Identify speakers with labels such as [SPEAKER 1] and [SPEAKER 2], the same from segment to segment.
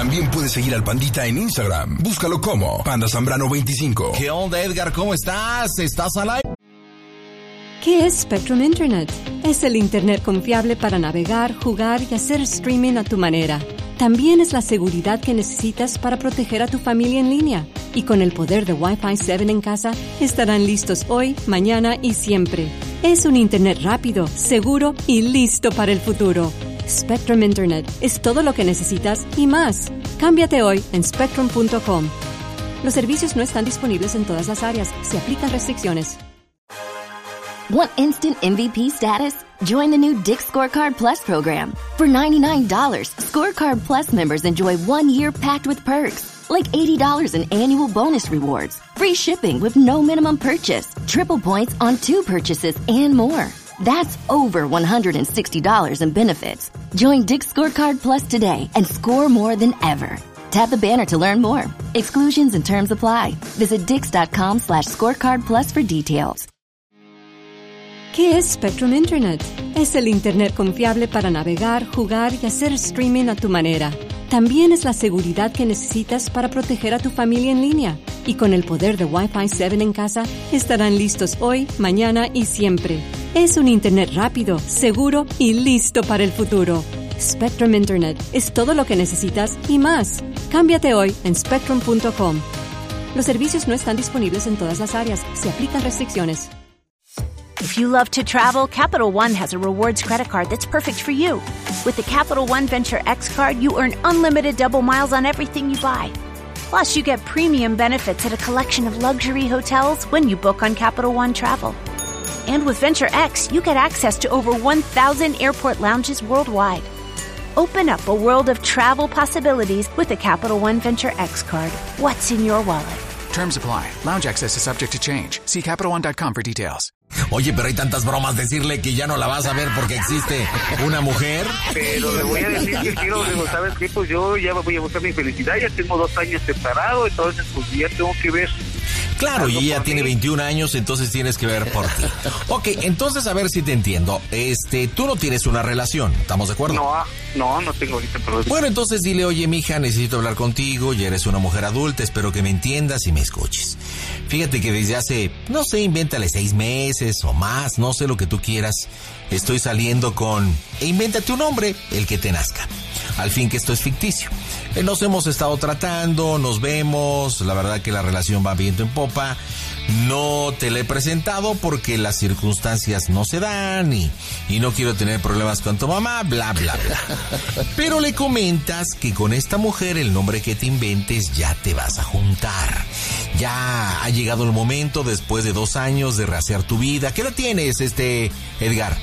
[SPEAKER 1] También puedes seguir al Pandita en Instagram. Búscalo como Panda Zambrano 25.
[SPEAKER 2] ¿Qué onda, Edgar? ¿Cómo estás? ¿Estás al aire?
[SPEAKER 3] ¿Qué es Spectrum Internet? Es el Internet confiable para navegar, jugar y hacer streaming a tu manera. También es la seguridad que necesitas para proteger a tu familia en línea. Y con el poder de Wi-Fi 7 en casa, estarán listos hoy, mañana y siempre. Es un Internet rápido, seguro y listo para el futuro. Spectrum Internet es todo lo que necesitas y más. Cámbiate hoy en spectrum.com. Los servicios no están disponibles en todas las áreas. Se aplican restricciones.
[SPEAKER 4] Want instant MVP status? Join the new Dick's Scorecard Plus program. For $99, Scorecard Plus members enjoy 1 year packed with perks, like $80 in annual bonus rewards, free shipping with no minimum purchase, triple points on 2 purchases, and more. That's over $160 in benefits. Join Dick's Scorecard Plus today and score more than ever. Tap the banner to learn more. Exclusions and terms apply. Visit dix.com/scorecard plus for details.
[SPEAKER 3] ¿Qué es Spectrum Internet? Es el Internet confiable para navegar, jugar y hacer streaming a tu manera. También es la seguridad que necesitas para proteger a tu familia en línea. Y con el poder de Wi-Fi 7 en casa, estarán listos hoy, mañana y siempre. Es un Internet rápido, seguro y listo para el futuro. Spectrum Internet es todo lo que necesitas y más. Cámbiate hoy en spectrum.com. Los servicios no están disponibles en todas las áreas. Se aplican restricciones.
[SPEAKER 5] If you love to travel, Capital One has a rewards credit card that's perfect for you. With the Capital One Venture X card, you earn unlimited double miles on everything you buy. Plus, you get premium benefits at a collection of luxury hotels when you book on Capital One Travel. And with Venture X, you get access to over 1,000 airport lounges worldwide. Open up a world of travel possibilities with the Capital One Venture X card. What's in your wallet?
[SPEAKER 6] Terms apply. Lounge access is subject to change. See CapitalOne.com for details.
[SPEAKER 2] Oye, pero hay tantas bromas, decirle que ya no la vas a ver porque existe una mujer.
[SPEAKER 7] Pero le voy a decir que quiero, ¿sabes qué? Pues yo ya voy a buscar mi felicidad, ya tengo 2 años separado, entonces pues ya tengo que ver.
[SPEAKER 2] Claro, y ella tiene 21 años, entonces tienes que ver por ti. Ok, entonces a ver si te entiendo. Tú no tienes una relación, ¿estamos de acuerdo?
[SPEAKER 7] No tengo ahorita, pero...
[SPEAKER 2] Bueno, entonces dile, oye, mija, necesito hablar contigo, ya eres una mujer adulta, espero que me entiendas y me escuches. Fíjate que desde hace, no sé, invéntale 6 meses o más, no sé lo que tú quieras, estoy saliendo con... E invéntate un nombre, el que te nazca. Al fin que esto es ficticio. Nos hemos estado tratando, nos vemos, la verdad que la relación va viento en popa. No te la he presentado porque las circunstancias no se dan y no quiero tener problemas con tu mamá, bla, bla, bla. Pero le comentas que con esta mujer, el nombre que te inventes, ya te vas a juntar. Ya ha llegado el momento, después de 2 años, de rehacer tu vida. ¿Qué edad tienes, Edgar?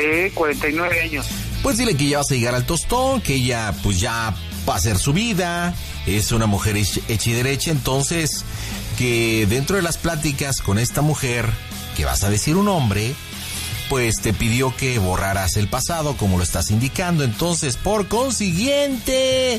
[SPEAKER 7] 49 años.
[SPEAKER 2] Pues dile que ya vas a llegar al tostón, que ella pues ya va a hacer su vida, es una mujer hecha y derecha, entonces que dentro de las pláticas con esta mujer, que vas a decir un hombre, pues te pidió que borraras el pasado como lo estás indicando, entonces por consiguiente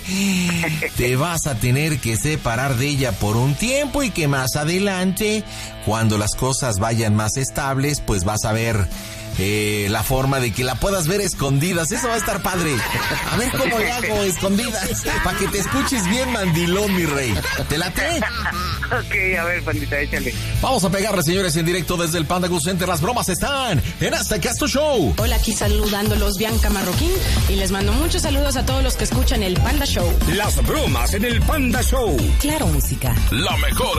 [SPEAKER 2] te vas a tener que separar de ella por un tiempo y que más adelante, cuando las cosas vayan más estables, pues vas a ver la forma de que la puedas ver escondidas. Eso va a estar padre. A ver cómo le hago escondidas para que te escuches bien mandilón, mi rey. ¿Te late?
[SPEAKER 7] Ok, a ver, pandita, échale.
[SPEAKER 2] Vamos a pegarle, señores, en directo desde el Panda Go Center. Las bromas están en Hasta que tu show.
[SPEAKER 8] Hola, aquí saludándolos Bianca Marroquín y les mando muchos saludos a todos los que escuchan el Panda Show.
[SPEAKER 9] Las bromas en el Panda Show.
[SPEAKER 8] Claro, música.
[SPEAKER 9] La mejor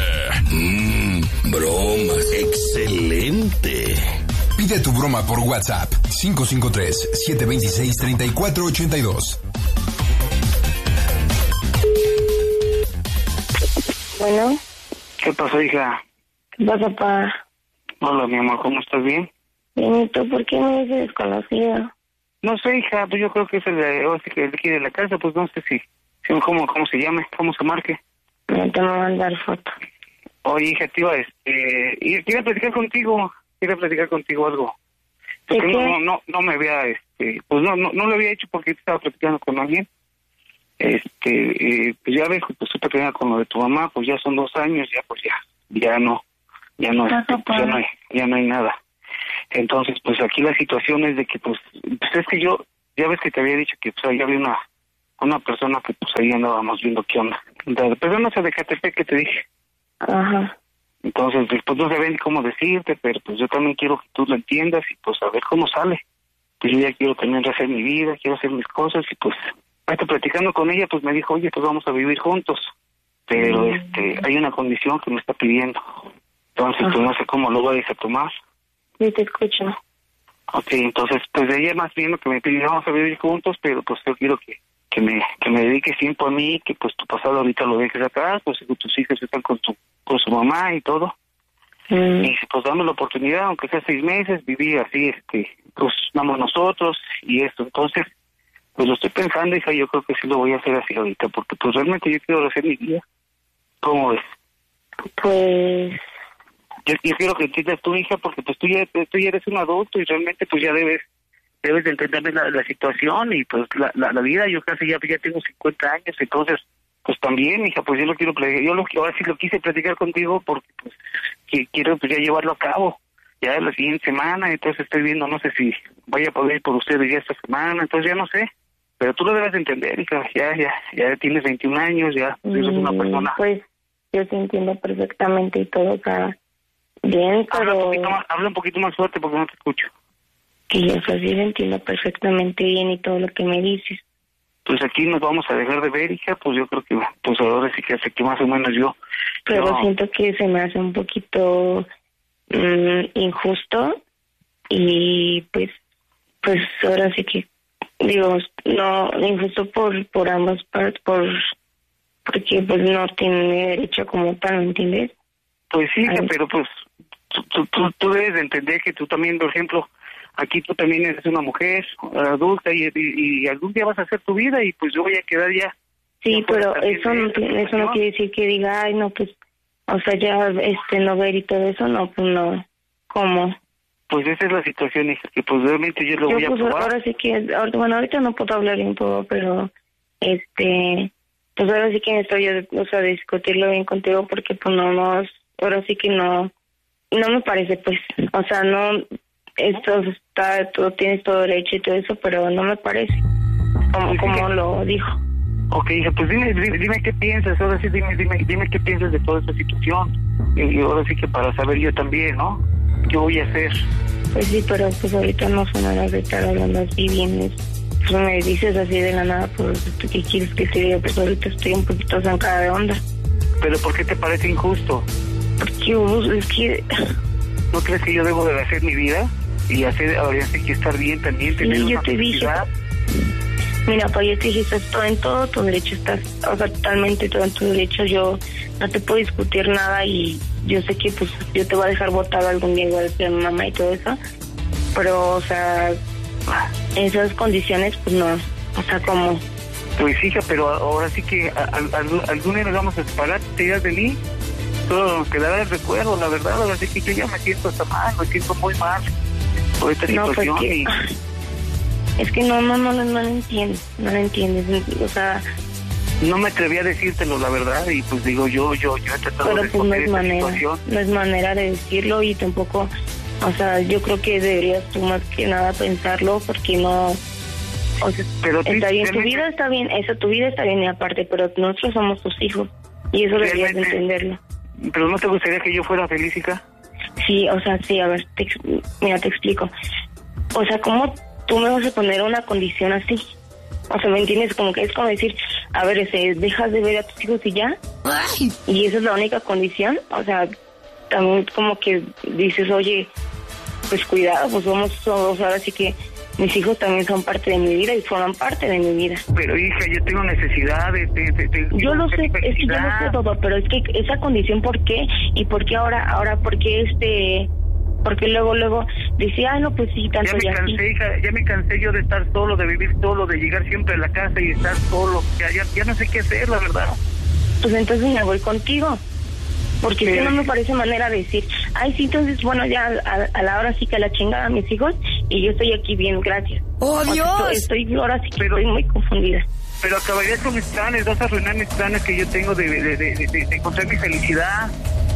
[SPEAKER 9] FM. Bromas. Excelente.
[SPEAKER 1] Pide tu broma por WhatsApp 553-726-3482.
[SPEAKER 10] Bueno.
[SPEAKER 7] ¿Qué pasó, hija?
[SPEAKER 10] ¿Qué pasa, papá?
[SPEAKER 7] Hola, mi amor, ¿cómo estás? ¿Bien?
[SPEAKER 10] Bien, ¿y tú por qué me dices desconocido?
[SPEAKER 7] No sé, hija, pues yo creo que es el de aquí de la casa, pues no sé si cómo se llame, cómo se marque.
[SPEAKER 10] No te voy a mandar foto.
[SPEAKER 7] Oye, hija, te iba quería platicar contigo. Quería platicar contigo algo. Porque no me había, pues no lo había hecho porque estaba platicando con alguien. Pues ya ves, pues tú te con lo de tu mamá, pues ya son 2 años, ya no hay nada. Entonces, pues aquí la situación es de que, pues es que yo, ya ves que te había dicho que pues había una persona que pues ahí andábamos viendo qué onda. La persona de Catepec que te dije.
[SPEAKER 10] Ajá.
[SPEAKER 7] Entonces, pues no sé cómo decirte, pero pues yo también quiero que tú lo entiendas y pues a ver cómo sale. Pues yo ya quiero también hacer mi vida, quiero hacer mis cosas y pues, hasta platicando con ella, pues me dijo, oye, pues vamos a vivir juntos. Pero hay una condición que me está pidiendo. Entonces, pues no sé cómo lo vayas a tomar.
[SPEAKER 10] Sí, te escucho.
[SPEAKER 7] Ok, entonces, pues ella más bien lo que me pidió, vamos a vivir juntos, pero pues yo quiero que me dediques tiempo a mí, que pues tu pasado ahorita lo dejes atrás, pues tus hijos están con su mamá y todo. Y pues dame la oportunidad, aunque sea 6 meses, vivir así, pues vamos nosotros y esto. Entonces, pues lo estoy pensando, hija, yo creo que sí lo voy a hacer así ahorita, porque pues realmente yo quiero hacer mi vida. ¿Cómo ves?
[SPEAKER 10] Pues...
[SPEAKER 7] Yo quiero que entiendas tu hija, porque pues tú ya eres un adulto y realmente pues ya debes de entender la situación y pues la vida. Yo casi ya tengo 50 años, entonces pues también, hija, pues yo lo quiero ahora sí lo quise platicar contigo porque pues quiero pues ya llevarlo a cabo ya la siguiente semana. Entonces estoy viendo, no sé si vaya a poder ir por ustedes ya esta semana, entonces ya no sé, pero tú lo debes de entender, hija. Ya tienes 21 años, ya eres una persona.
[SPEAKER 10] Pues yo sí entiendo perfectamente y todo está bien, pero...
[SPEAKER 7] Habla un poquito más fuerte porque no te escucho.
[SPEAKER 10] Que yo sí entiendo perfectamente bien y todo lo que me dices.
[SPEAKER 7] Pues aquí nos vamos a dejar de ver, hija, pues yo creo que pues ahora sí que hace que más o menos yo...
[SPEAKER 10] Pero siento que se me hace un poquito injusto y pues ahora sí que digo, no, injusto por ambas partes, porque pues no tiene derecho como tal, ¿me entiendes?
[SPEAKER 7] Pues sí, pero pues tú debes de entender que tú también, por ejemplo, aquí tú también eres una mujer adulta y algún día vas a hacer tu vida y pues yo voy a quedar ya.
[SPEAKER 10] Sí, pero eso no quiere decir que diga, ay, no, pues, o sea, ya no ver y todo eso, no, pues no, ¿cómo?
[SPEAKER 7] Pues esa es la situación, hija, que pues realmente yo lo voy a probar.
[SPEAKER 10] Ahora sí que, bueno, ahorita no puedo hablar bien todo, pero, pues ahora sí que necesito yo, o sea, discutirlo bien contigo porque pues no, ahora sí que no me parece, pues, o sea, no, tú tienes todo derecho y todo eso, pero no me parece, como lo dijo.
[SPEAKER 7] Ok, hija, pues dime qué piensas, ahora sí dime qué piensas de toda esta situación, y ahora sí que para saber yo también, ¿no? ¿Qué voy a hacer?
[SPEAKER 10] Pues sí, pero pues ahorita no son horas de estar hablando así bien, pues me dices así de la nada, pues, ¿qué quieres que te diga? Pues ahorita estoy un poquito zancada de onda.
[SPEAKER 7] ¿Pero por qué te parece injusto?
[SPEAKER 10] Porque es que...
[SPEAKER 7] ¿No crees que yo debo de hacer mi vida? Y ahora sí que estar bien también, tener
[SPEAKER 10] sí,
[SPEAKER 7] una
[SPEAKER 10] yo te dije, mira, pues yo te dije, estás todo en todo tu derecho, estás, o sea, totalmente todo en tu derecho, yo no te puedo discutir nada y yo sé que pues yo te voy a dejar botado algún día igual que mi mamá y todo eso, pero, o sea, esas condiciones, pues no, o sea, como...
[SPEAKER 7] Pues hija, pero ahora sí que algún día nos vamos a separar, te dirás de mí, todo nos quedará el recuerdo, la verdad, ahora sí que yo ya me siento hasta mal, me siento muy mal por esta situación.
[SPEAKER 10] Pues es que no lo entiendes, o sea...
[SPEAKER 7] No me atreví a decírtelo, la verdad, y pues digo, yo he tratado de
[SPEAKER 10] pues no es
[SPEAKER 7] esta situación.
[SPEAKER 10] No es manera de decirlo y tampoco, o sea, yo creo que deberías tú más que nada pensarlo porque no... O sea, pero está bien, tu vida está bien, tu vida está bien y aparte, pero nosotros somos tus hijos y eso deberías de entenderlo.
[SPEAKER 7] ¿Pero no te gustaría que yo fuera feliz, hija?
[SPEAKER 10] Sí, o sea, sí, a ver, mira, te explico. O sea, ¿cómo tú me vas a poner una condición así? O sea, ¿me entiendes? Como que es como decir, a ver, dejas de ver a tus hijos y ya. Ay. Y esa es la única condición. O sea, también como que dices, oye, pues cuidado, pues vamos todos, ahora sí que mis hijos también son parte de mi vida y forman parte de mi vida.
[SPEAKER 7] Pero hija, yo tengo necesidad de
[SPEAKER 10] yo lo sé, es que yo lo sé todo, pero es que esa condición, ¿por qué? ¿Y por qué ahora, por qué porque luego dice, ay, no, pues sí, tanto
[SPEAKER 7] ya me cansé, hija, ya me cansé yo de estar solo, de vivir solo, de llegar siempre a la casa y estar solo, ya no sé qué hacer, la verdad.
[SPEAKER 10] Pues entonces me voy contigo, porque sí. No me parece manera de decir, ay, sí, entonces, bueno, ya a la hora sí que a la chingada a mis hijos, y yo estoy aquí bien, gracias.
[SPEAKER 8] ¡Oh, Dios!
[SPEAKER 10] Ahora sí que estoy muy confundida.
[SPEAKER 7] Pero acabarías con mis planes, vas a arruinar mis planes que yo tengo de encontrar mi felicidad.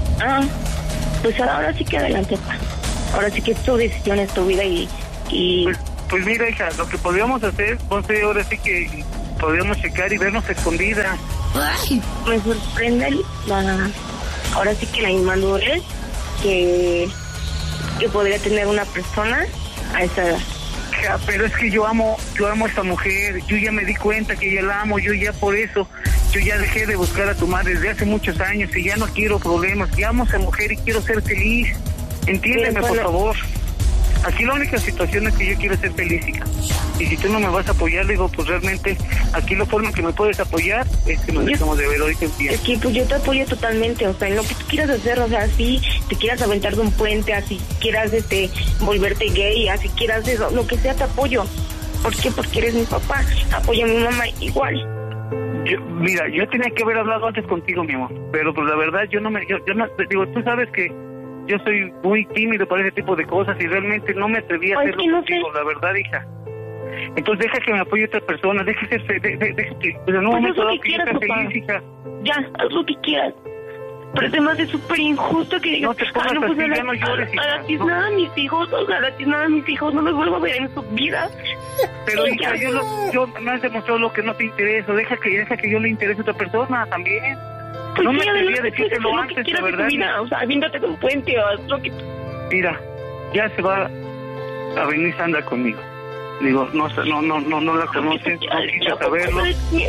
[SPEAKER 10] Pues ahora sí que adelante, pa. Ahora sí que es tu decisión, es tu vida y...
[SPEAKER 7] Pues mira, hija, lo que podríamos hacer, José, ahora sí que podríamos checar y vernos escondidas.
[SPEAKER 10] Ay, me sorprende ahora sí que la inmadurez que podría tener una persona a esa edad.
[SPEAKER 7] Pero es que yo amo a esta mujer, yo ya me di cuenta que ella la amo, yo ya por eso, yo ya dejé de buscar a tu madre desde hace muchos años y ya no quiero problemas, ya amo a esa mujer y quiero ser feliz, entiéndeme por favor. Aquí la única situación es que yo quiero ser feliz, hija. Y si tú no me vas a apoyar, digo, pues realmente aquí la forma que me puedes apoyar es que nos dejamos de ver hoy en día.
[SPEAKER 10] Es que pues yo te apoyo totalmente, o sea, en lo que tú quieras hacer, o sea, así te quieras aventar de un puente, así quieras volverte gay, así quieras eso, lo que sea te apoyo. ¿Por qué? Porque eres mi papá, apoyo a mi mamá igual.
[SPEAKER 7] Mira, yo tenía que haber hablado antes contigo, mi amor, pero pues la verdad yo no, digo, tú sabes que yo soy muy tímido para ese tipo de cosas y realmente no me atreví a hacerlo contigo, la verdad, hija. Entonces deja que me apoye otra persona, deja que pues en un momento dado que yo sea feliz, hija.
[SPEAKER 10] Ya, haz lo que quieras. Pero además es súper injusto que digas,
[SPEAKER 7] no te pongas así, ya no llores, hija.
[SPEAKER 10] A nada a mis hijos, no los vuelvo a ver en su vida.
[SPEAKER 7] Pero hija, yo me has demostrado lo que no te interesa, deja que yo le interese a otra persona también.
[SPEAKER 10] Pues
[SPEAKER 7] no
[SPEAKER 10] sí,
[SPEAKER 7] me atreví a decírtelo antes, la verdad.
[SPEAKER 10] O sea, viéndote de un puente o haz lo que...
[SPEAKER 7] Mira, ya se va a venir Sandra conmigo. Digo, no la conoces, no quise saberlo.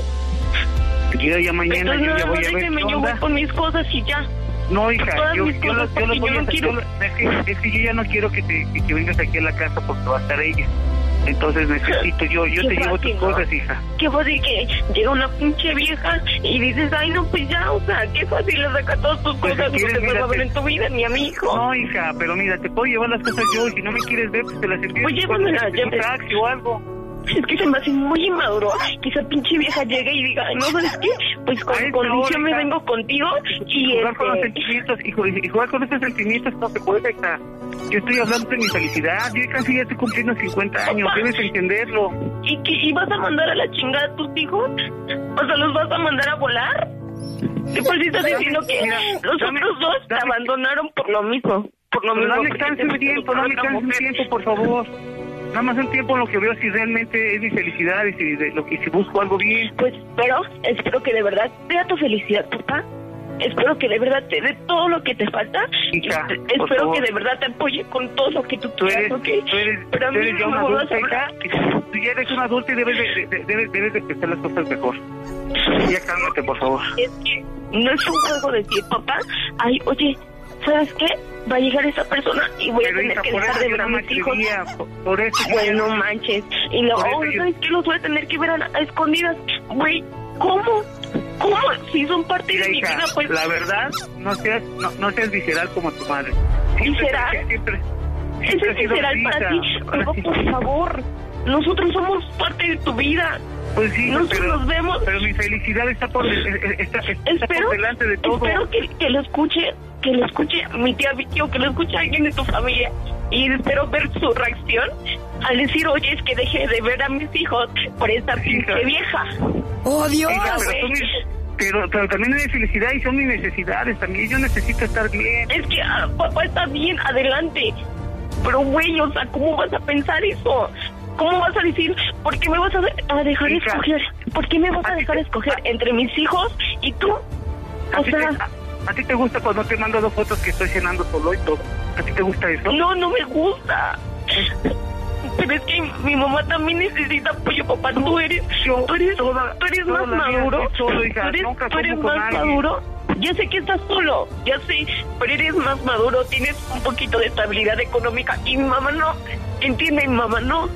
[SPEAKER 7] Ya mañana yo ya voy a ver
[SPEAKER 10] yo voy con mis cosas y ya.
[SPEAKER 7] No, hija, yo
[SPEAKER 10] es
[SPEAKER 7] que yo ya no quiero que vengas aquí a la casa porque va a estar ella. Entonces necesito, yo te llevo tus cosas, hija.
[SPEAKER 10] Qué fácil que llega una pinche vieja y dices, ay, no, pues ya, o sea, qué fácil le saca todas tus cosas, no te vuelvo a ver en tu vida, ni a mi hijo.
[SPEAKER 7] No, hija, pero mira, te puedo llevar las cosas yo, y si no me quieres ver, pues te las envío.
[SPEAKER 10] Oye, pues mira,
[SPEAKER 7] un taxi o algo.
[SPEAKER 10] Es que se me hace muy inmaduro que esa pinche vieja llegue y diga, no, ¿sabes qué? Pues con condición me vengo contigo y
[SPEAKER 7] jugar con los sentimientos, y jugar con esos sentimientos no se puede, hija. Yo estoy hablando de mi felicidad, yo casi ya estoy cumpliendo 50 años, debes entenderlo.
[SPEAKER 10] ¿Y vas a mandar a la chingada a tus hijos? O sea, ¿los vas a mandar a volar? Después estás diciendo que los otros dos te abandonaron por lo mismo.
[SPEAKER 7] Dame chance un tiempo, por favor. Nada más un tiempo en lo que veo si realmente es mi felicidad y si busco algo bien.
[SPEAKER 10] Pues espero que de verdad sea tu felicidad, papá. Espero que de verdad te dé todo lo que te falta.
[SPEAKER 7] Hija,
[SPEAKER 10] espero que de verdad te apoye con todo lo que tú quieras, ¿ok?
[SPEAKER 7] Pero a mí no me vuelvas a hablar. Tú ya eres una adulta y debes de pensar las cosas mejor. Ya cálmate, por favor.
[SPEAKER 10] Es que no es un juego decir, papá, ay, oye, ¿sabes qué? Va a llegar esa persona y voy a tener que dejar de ver a mis hijos.
[SPEAKER 7] Por eso.
[SPEAKER 10] Bueno, no manches. Y luego, ¿sabes qué? Los voy a tener que ver a escondidas. Güey, ¿cómo? Si son parte de mi vida, pues...
[SPEAKER 7] La verdad, no seas visceral como tu madre.
[SPEAKER 10] ¿Visceral? ¿Eso es visceral para ti? Pero por favor, nosotros somos parte de tu vida.
[SPEAKER 7] Pues sí,
[SPEAKER 10] nosotros nos vemos.
[SPEAKER 7] Pero mi felicidad está por delante de todo.
[SPEAKER 10] Espero que lo escuche mi tío, que lo escuche alguien de tu familia. Y espero ver su reacción al decir, oye, es que deje de ver a mis hijos por esta pinche vieja.
[SPEAKER 8] ¡Oh, Dios!
[SPEAKER 7] Pero también es mi felicidad y son mis necesidades también. Yo necesito estar bien.
[SPEAKER 10] Es que, papá, está bien, adelante. Pero, güey, o sea, ¿cómo vas a pensar eso? ¿Cómo vas a decir, por qué me vas a dejar escoger? ¿Por qué me vas a dejar escoger entre mis hijos y tú? O sea...
[SPEAKER 7] ¿A ti te gusta cuando te mando 2 fotos que estoy cenando solo y todo? ¿A ti te gusta eso?
[SPEAKER 10] No me gusta. Pero es que mi mamá también necesita apoyo, papá. Tú eres más maduro. Tú eres más maduro. Ya sé que estás solo, ya sé, pero eres más maduro, tienes un poquito de estabilidad económica y mi mamá no. ¿Entiende? Mi mamá no.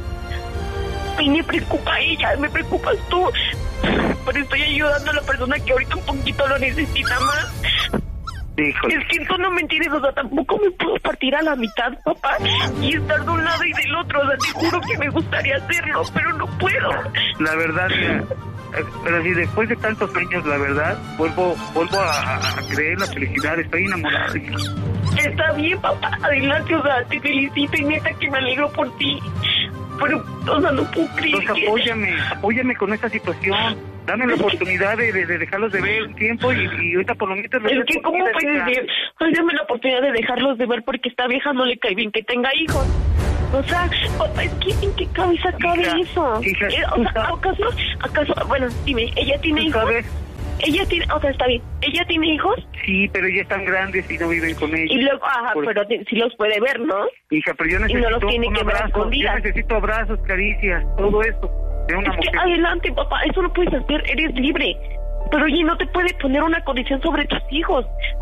[SPEAKER 10] Y me preocupa ella, me preocupas tú. Pero estoy ayudando a la persona que ahorita un poquito lo necesita más.
[SPEAKER 7] Híjole.
[SPEAKER 10] Es que tú no me entiendes, o sea, tampoco me puedo partir a la mitad, papá, y estar de un lado y del otro. O sea, te juro que me gustaría hacerlo, pero no puedo.
[SPEAKER 7] La verdad, mira, pero si después de tantos años, la verdad, vuelvo a creer la felicidad. Estoy enamorada, hija.
[SPEAKER 10] Está bien, papá, adelante, o sea, te felicito y neta que me alegro por ti. Pero, o sea, no puedo creer.
[SPEAKER 7] Entonces apóyame con esta situación. Dame la oportunidad de dejarlos de ver un tiempo y ahorita por lo menos...
[SPEAKER 10] Es que, ¿cómo puedes decir? Ay, dame la oportunidad de dejarlos de ver porque esta vieja no le cae bien que tenga hijos. O sea, papá, es que ¿en qué cabeza cabe eso?
[SPEAKER 7] Hija,
[SPEAKER 10] O sea, ¿acaso, bueno, dime, ¿ella tiene hijos?
[SPEAKER 7] ¿Sabes?
[SPEAKER 10] Ella tiene, o sea, está bien, ¿ella tiene hijos?
[SPEAKER 7] Sí, pero ya están grandes y no viven con ellos.
[SPEAKER 10] Y luego, pero sí los puede ver, ¿no?
[SPEAKER 7] Hija, pero yo necesito
[SPEAKER 10] y no los tiene que ver a escondidas.
[SPEAKER 7] Yo necesito abrazos, caricias, todo eso de una mujer.
[SPEAKER 10] Que adelante, papá, eso lo puedes hacer, eres libre. Pero oye, no te puede poner una condición sobre tus hijos.